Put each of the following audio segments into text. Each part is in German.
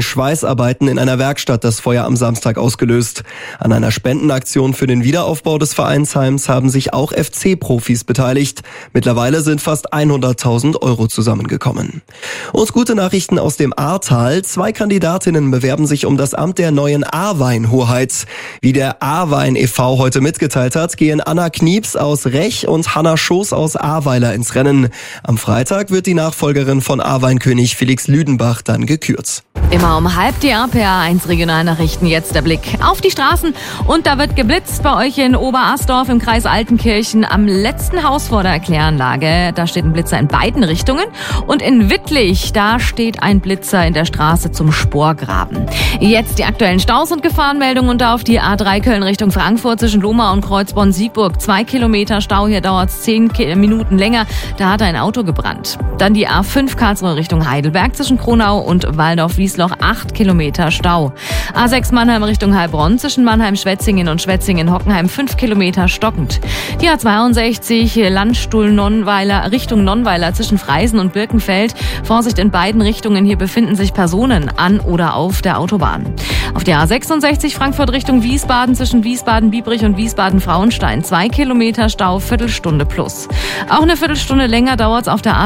Schweißarbeiten in einer Werkstatt das Feuer am Samstag ausgelöst. An einer Spendenaktion für den Wiederaufbau des Vereinsheims haben sich auch FC-Profis beteiligt. Mittlerweile sind fast 100.000 Euro zusammengekommen. Und gute Nachrichten aus dem Ahrtal. 2 Kandidatinnen bewerben sich um das Amt der neuen Ahrwein-Hoheit. Wie der Ahrwein e.V. heute mitgeteilt hat, gehen Anna Knieps aus Rech und Hanna Schoß aus Ahrweiler ins Rennen. Am Freitag wird die Nachfolgerin von Ahrweinkönig Felix Lüdenbach dann gekürt. Immer um halb die RPA1 Regionalnachrichten. Jetzt der Blick auf die Straßen. Und da wird geblitzt bei euch in Oberasdorf im Kreis Altenkirchen am letzten Haus vor der Kläranlage. Da steht ein Blitzer in beiden Richtungen. Und in Wittlich, da steht ein Blitzer in der Straße zum Sporgraben. Jetzt die aktuellen Staus und Gefahrenmeldungen und auf die A3 Köln Richtung Frankfurt zwischen Lohmar und Kreuzborn-Siegburg. 2 Kilometer Stau, hier dauert es 10 Minuten länger. Da hat ein Auto gebrannt. Dann die A5 Karlsruhe Richtung Heidelberg zwischen Kronau und Waldorf-Wiesloch. 8 Kilometer Stau. A6 Mannheim Richtung Heilbronn zwischen Mannheim-Schwetzingen und Schwetzingen-Hockenheim 5 Kilometer stockend. Die A62 Landstuhl-Nonnweiler Richtung Nonnweiler zwischen Freisen und Birkenfeld. Vorsicht in beiden Richtungen, hier befinden sich Personen an oder auf der Autobahn. Auf der A66 Frankfurt Richtung Wiesbaden zwischen Wiesbaden-Biebrich und Wiesbaden-Frauenstein 2 Kilometer Stau, Viertelstunde plus. Auch eine Viertelstunde länger dauert es auf der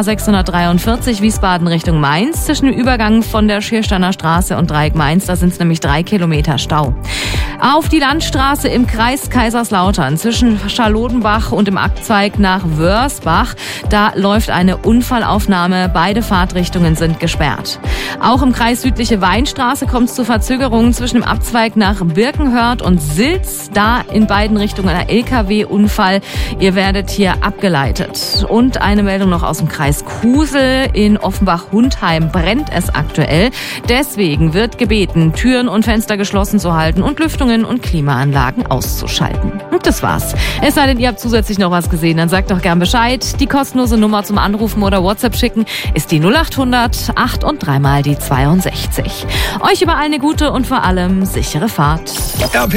A643 Wiesbaden Richtung Mainz zwischen dem Übergang von der Schiersteiner Straße und Dreieck Mainz, da sind es nämlich 3 Kilometer Stau. Auf die Landstraße im Kreis Kaiserslautern zwischen Charlotenbach und dem Abzweig nach Wörsbach, da läuft eine Unfallaufnahme, beide Fahrtrichtungen sind gesperrt. Auch im Kreis Südliche Weinstraße kommt es zu Verzögerungen zwischen dem Abzweig nach Birkenhörth und Silz, da in beiden Richtungen ein LKW-Unfall, ihr werdet hier abgeleitet. Und eine Meldung noch aus dem Kreis Kusel, in Offenbach-Hundheim brennt es aktuell. Deswegen wird gebeten, Türen und Fenster geschlossen zu halten und Lüftungen und Klimaanlagen auszuschalten. Und das war's. Es sei denn, ihr habt zusätzlich noch was gesehen, dann sagt doch gern Bescheid. Die kostenlose Nummer zum Anrufen oder WhatsApp schicken ist die 0800 8 und 3 mal die 62. Euch überall eine gute und vor allem sichere Fahrt.